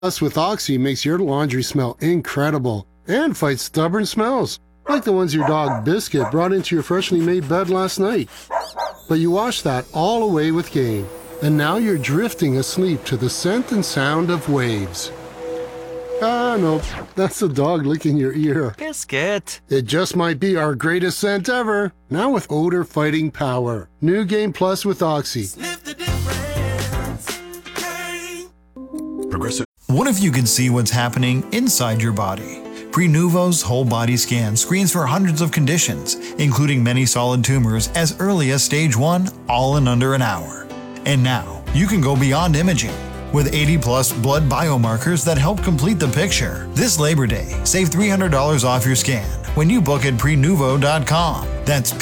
Plus with Oxy makes your laundry smell incredible and fights stubborn smells, like the ones your dog Biscuit brought into your freshly made bed last night. But you washed that all away with Gain, and now you're drifting asleep to the scent and sound of waves. Ah, no, that's the dog licking your ear. Biscuit. It just might be our greatest scent ever, now with odor-fighting power. New Gain Plus with Oxy. Sniff the difference. Gain. Progressive. What if you could see what's happening inside your body? Prenuvo's whole body scan screens for hundreds of conditions, including many solid tumors as early as stage 1, all in under an hour. And now, you can go beyond imaging with 80-plus blood biomarkers that help complete the picture. This Labor Day, save $300 off your scan when you book at Prenuvo.com. That's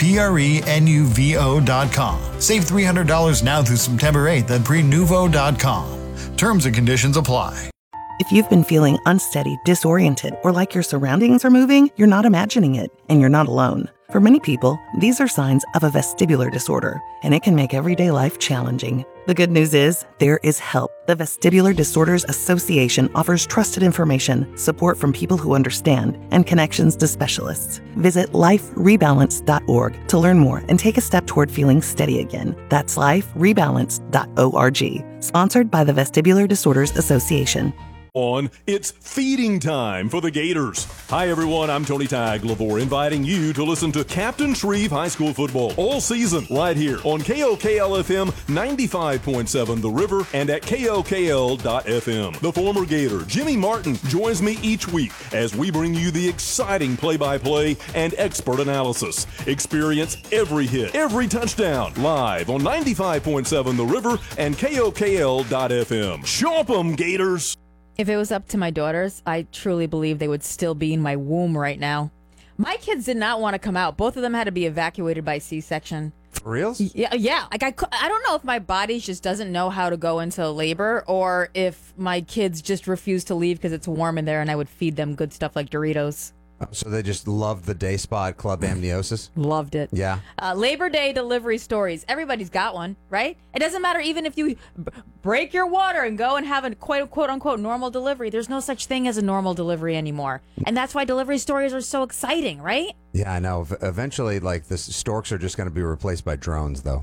Prenuvo.com. Save $300 now through September 8th at Prenuvo.com. Terms and conditions apply. If you've been feeling unsteady, disoriented, or like your surroundings are moving, you're not imagining it, and you're not alone. For many people, these are signs of a vestibular disorder, and it can make everyday life challenging. The good news is, there is help. The Vestibular Disorders Association offers trusted information, support from people who understand, and connections to specialists. Visit liferebalance.org to learn more and take a step toward feeling steady again. That's liferebalance.org. Sponsored by the Vestibular Disorders Association. It's feeding time for the Gators. Hi, everyone. I'm Tony Tagliavore, inviting you to listen to Captain Shreve High School football all season right here on KOKL-FM 95.7 The River and at KOKL.FM. The former Gator, Jimmy Martin, joins me each week as we bring you the exciting play-by-play and expert analysis. Experience every hit, every touchdown, live on 95.7 The River and KOKL.FM. Chomp 'em, Gators! If it was up to my daughters, I truly believe they would still be in my womb right now. My kids did not want to come out. Both of them had to be evacuated by C-section. For reals? Yeah. Like I don't know if my body just doesn't know how to go into labor or if my kids just refuse to leave because it's warm in there and I would feed them good stuff like Doritos. Oh, so they just loved the day spa at Club Amniosis? Loved it. Yeah. Labor Day delivery stories. Everybody's got one, right? It doesn't matter even if you break your water and go and have a quote-unquote normal delivery. There's no such thing as a normal delivery anymore. And that's why delivery stories are so exciting, right? Yeah, I know. Eventually, like, the storks are just going to be replaced by drones, though.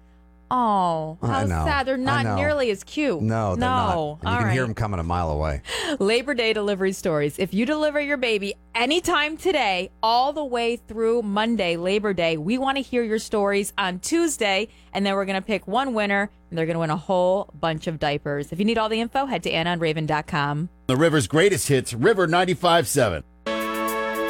Oh, how sad. They're not nearly as cute. No, they're not. And you can hear them coming a mile away. Labor Day delivery stories. If you deliver your baby anytime today, all the way through Monday, Labor Day, we want to hear your stories on Tuesday, and then we're going to pick one winner, and they're going to win a whole bunch of diapers. If you need all the info, head to AnnaandRaven.com. The River's greatest hits, River 95.7.